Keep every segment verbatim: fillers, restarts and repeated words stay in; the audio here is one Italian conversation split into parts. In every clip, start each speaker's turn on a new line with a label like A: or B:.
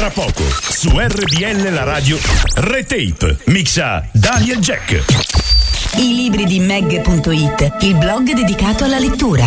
A: Tra poco, su R B L la radio, Retape, mixa Daniel Jack.
B: I libri di Meg punto it, il blog dedicato alla lettura.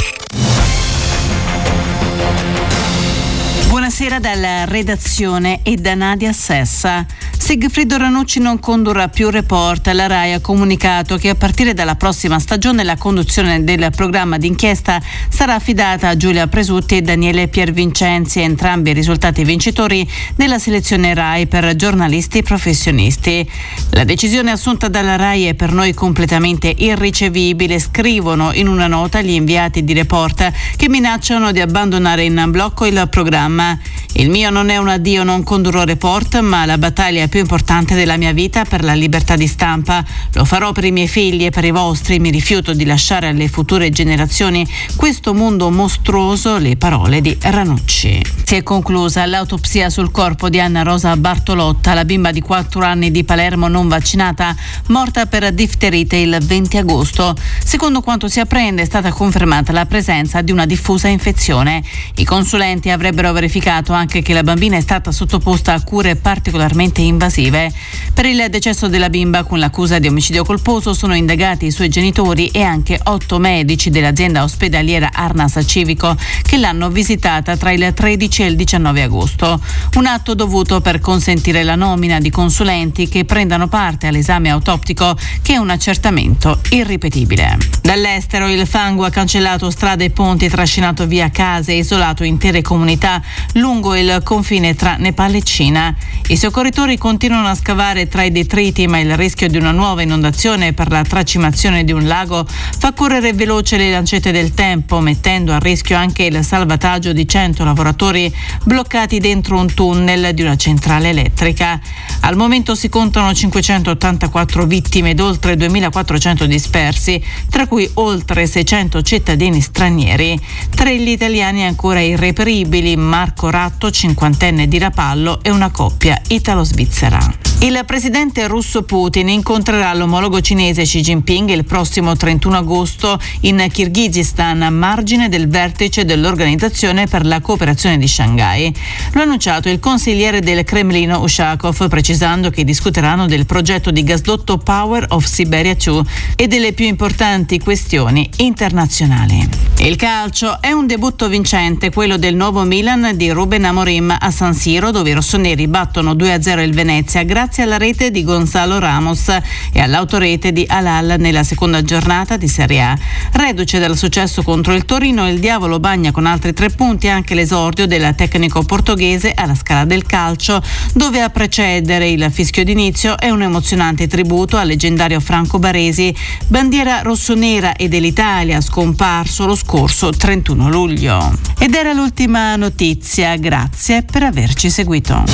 C: Buonasera dalla redazione e da Nadia Sessa. Sigfrido Ranucci non condurrà più Report. La RAI ha comunicato che a partire dalla prossima stagione la conduzione del programma d'inchiesta sarà affidata a Giulia Presutti e Daniele Piervincenzi, entrambi risultati vincitori della selezione RAI per giornalisti professionisti. La decisione assunta dalla RAI è per noi completamente irricevibile, scrivono in una nota gli inviati di Report, che minacciano di abbandonare in blocco il programma. Il mio non è un addio, non condurrò Report, ma la battaglia più importante della mia vita per la libertà di stampa. Lo farò per i miei figli e per i vostri. Mi rifiuto di lasciare alle future generazioni questo mondo mostruoso. Le parole di Ranucci. Si è conclusa l'autopsia sul corpo di Anna Rosa Bartolotta, la bimba di quattro anni di Palermo non vaccinata, morta per difterite il venti agosto. Secondo quanto si apprende, è stata confermata la presenza di una diffusa infezione. I consulenti avrebbero verificato anche che la bambina è stata sottoposta a cure particolarmente invasive. Per il decesso della bimba con l'accusa di omicidio colposo sono indagati i suoi genitori e anche otto medici dell'azienda ospedaliera Arnas Civico che l'hanno visitata tra il tredici e il diciannove agosto. Un atto dovuto per consentire la nomina di consulenti che prendano parte all'esame autoptico, che è un accertamento irripetibile. Dall'estero il fango ha cancellato strade e ponti, trascinato via case e isolato intere comunità lungo il confine tra Nepal e Cina. I soccorritori continuano a scavare tra i detriti, ma il rischio di una nuova inondazione per la tracimazione di un lago fa correre veloce le lancette del tempo, mettendo a rischio anche il salvataggio di cento lavoratori bloccati dentro un tunnel di una centrale elettrica. Al momento si contano cinquecentottantaquattro vittime ed oltre duemilaquattrocento dispersi, tra cui oltre seicento cittadini stranieri. Tra gli italiani ancora irreperibili Marco Ratto, cinquantenne di Rapallo, e una coppia italo-svizzera. Il presidente russo Putin incontrerà l'omologo cinese Xi Jinping il prossimo trentuno agosto in Kirghizistan, a margine del vertice dell'Organizzazione per la cooperazione di Shanghai. Lo ha annunciato il consigliere del Cremlino Ushakov, precisando che discuteranno del progetto di gasdotto Power of Siberia due e delle più importanti questioni internazionali. Il calcio è un debutto vincente, quello del nuovo Milan di Ruben Amorim a San Siro, dove i rossoneri battono due a zero il Venezia grazie alla rete di Gonzalo Ramos e all'autorete di Halal nella seconda giornata di Serie A. Reduce dal successo contro il Torino, il Diavolo bagna con altri tre punti anche l'esordio del tecnico portoghese alla Scala del Calcio, dove a precedere il fischio d'inizio è un emozionante tributo al leggendario Franco Baresi, bandiera rossonera e dell'Italia, scomparso lo scorso trentuno luglio. Ed era l'ultima notizia, grazie per averci seguito.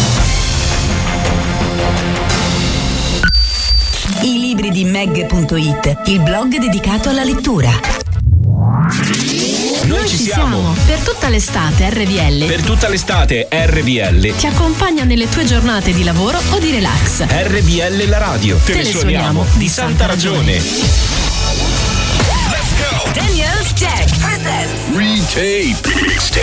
B: I libri di Meg punto it, il blog dedicato alla lettura.
D: Noi ci siamo.
E: Per tutta l'estate R V L.
D: Per tutta l'estate R V L
E: Ti accompagna nelle tue giornate di lavoro o di relax.
D: R V L la radio. Te,
E: Te
D: ne
E: le
D: suoniamo
E: suoniamo
D: di santa ragione.
B: Daniel Jack presents
A: Retape.